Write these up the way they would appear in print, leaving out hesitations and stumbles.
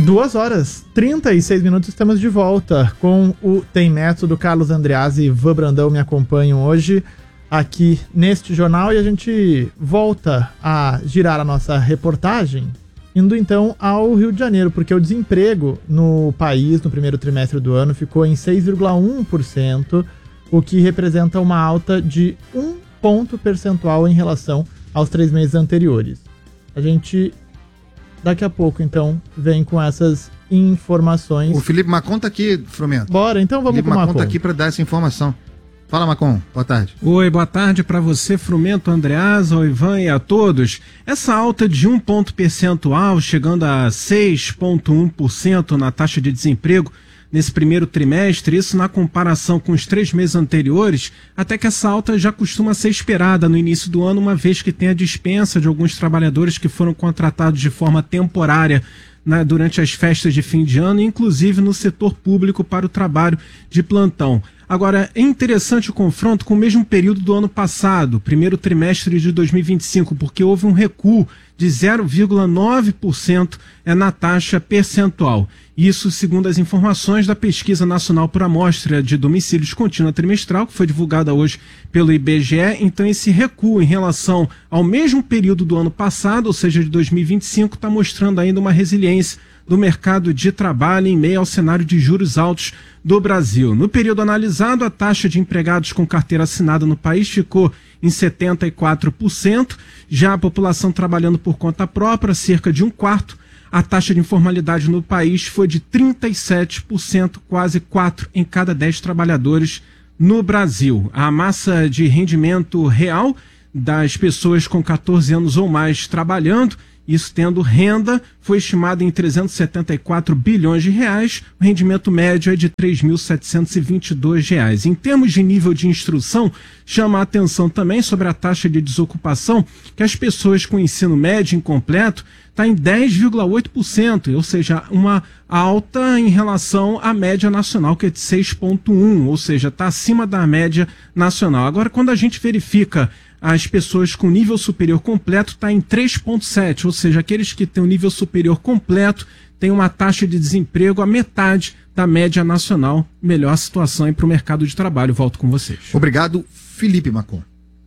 2h36, estamos de volta com o Tem Método. Carlos Andreazzi e Ivan Brandão me acompanham hoje aqui neste jornal e a gente volta a girar a nossa reportagem indo então ao Rio de Janeiro, porque o desemprego no país no primeiro trimestre do ano ficou em 6,1%, o que representa uma alta de 1 ponto percentual em relação aos 3 meses anteriores. A gente daqui a pouco, então, vem com essas informações. O Felipe Macon tá aqui, Frumento. Bora, então vamos com o Macon. Felipe Macon tá aqui para dar essa informação. Fala, Macon. Boa tarde. Oi, boa tarde para você, Frumento, Andreasa, ao Ivan e a todos. Essa alta de 1 ponto percentual, chegando a 6,1% na taxa de desemprego nesse primeiro trimestre, isso na comparação com os 3 meses anteriores, até que essa alta já costuma ser esperada no início do ano, uma vez que tem a dispensa de alguns trabalhadores que foram contratados de forma temporária durante as festas de fim de ano, inclusive no setor público para o trabalho de plantão. Agora, é interessante o confronto com o mesmo período do ano passado, primeiro trimestre de 2025, porque houve um recuo de 0,9% na taxa percentual. Isso segundo as informações da Pesquisa Nacional por Amostra de Domicílios Contínua Trimestral, que foi divulgada hoje pelo IBGE. Então, esse recuo em relação ao mesmo período do ano passado, ou seja, de 2025, está mostrando ainda uma resiliência do mercado de trabalho em meio ao cenário de juros altos do Brasil. No período analisado, a taxa de empregados com carteira assinada no país ficou em 74%, já a população trabalhando por conta própria, cerca de 1/4. A taxa de informalidade no país foi de 37%, quase 4 em cada 10 trabalhadores no Brasil. A massa de rendimento real das pessoas com 14 anos ou mais trabalhando, isso tendo renda, foi estimado em 374 bilhões de reais, o rendimento médio é de R$ 3.722. Em termos de nível de instrução, chama a atenção também sobre a taxa de desocupação, que as pessoas com ensino médio incompleto está em 10,8%, ou seja, uma alta em relação à média nacional, que é de 6,1%, ou seja, está acima da média nacional. Agora, quando a gente verifica as pessoas com nível superior completo, está em 3,7%, ou seja, aqueles que têm um nível superior completo têm uma taxa de desemprego a metade da média nacional. Melhor situação para o mercado de trabalho. Volto com vocês. Obrigado, Felipe Macon.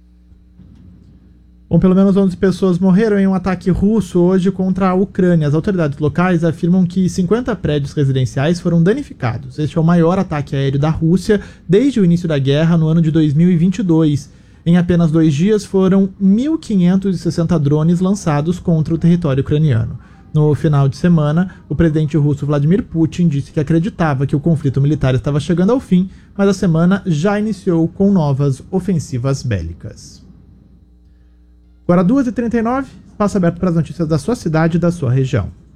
Bom, pelo menos 11 pessoas morreram em um ataque russo hoje contra a Ucrânia. As autoridades locais afirmam que 50 prédios residenciais foram danificados. Este é o maior ataque aéreo da Rússia desde o início da guerra no ano de 2022. Em apenas 2 dias foram 1.560 drones lançados contra o território ucraniano. No final de semana, o presidente russo Vladimir Putin disse que acreditava que o conflito militar estava chegando ao fim, mas a semana já iniciou com novas ofensivas bélicas. Agora 2h39, espaço aberto para as notícias da sua cidade e da sua região.